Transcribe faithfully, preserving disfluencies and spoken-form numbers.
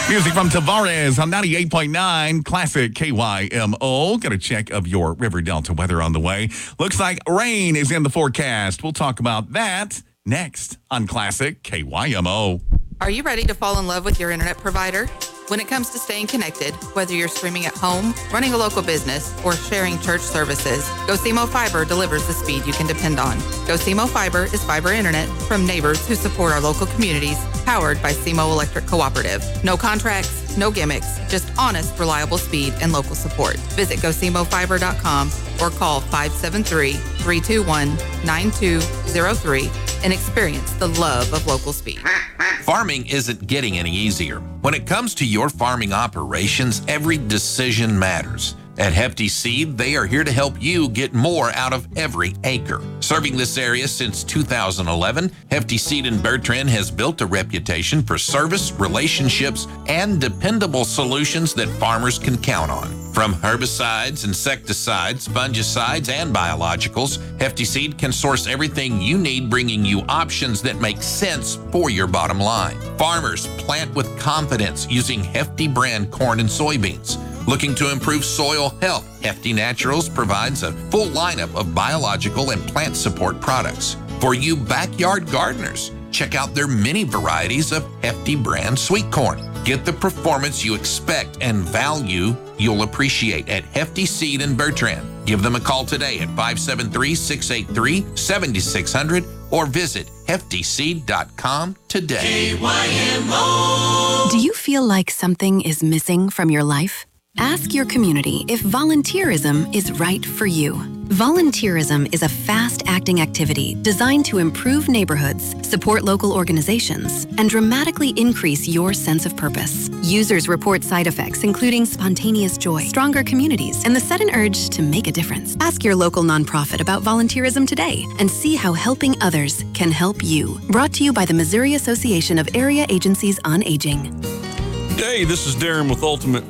Music from Tavares on ninety-eight point nine Classic K Y M O. Got a check of your River Delta weather on the way. Looks like rain is in the forecast. We'll talk about that next on Classic K Y M O. Are you ready to fall in love with your internet provider? When it comes to staying connected, whether you're streaming at home, running a local business, or sharing church services, GoSimo Fiber delivers the speed you can depend on. GoSimo Fiber is fiber internet from neighbors who support our local communities, powered by S E M O Electric Cooperative. No contracts, no gimmicks, just honest, reliable speed and local support. Visit go simo fiber dot com or call five seven three, three two one, nine two zero three and experience the love of local speed. Farming isn't getting any easier. When it comes to your farming operations, every decision matters. At Hefty Seed, they are here to help you get more out of every acre. Serving this area since two thousand eleven, Hefty Seed in Bertrand has built a reputation for service, relationships, and dependable solutions that farmers can count on. From herbicides, insecticides, fungicides, and biologicals, Hefty Seed can source everything you need, bringing you options that make sense for your bottom line. Farmers plant with confidence using Hefty brand corn and soybeans. Looking to improve soil health, Hefty Naturals provides a full lineup of biological and plant support products. For you backyard gardeners, check out their many varieties of Hefty brand sweet corn. Get the performance you expect and value you'll appreciate at Hefty Seed in Bertrand. Give them a call today at five seven three, six eight three, seven six zero zero or visit hefty seed dot com today. K Y M O. Do you feel like something is missing from your life? Ask your community if volunteerism is right for you. Volunteerism is a fast-acting activity designed to improve neighborhoods, support local organizations, and dramatically increase your sense of purpose. Users report side effects including spontaneous joy, stronger communities, and the sudden urge to make a difference. Ask your local nonprofit about volunteerism today and see how helping others can help you. Brought to you by the Missouri Association of Area Agencies on Aging. Hey, this is Darren with Ultimate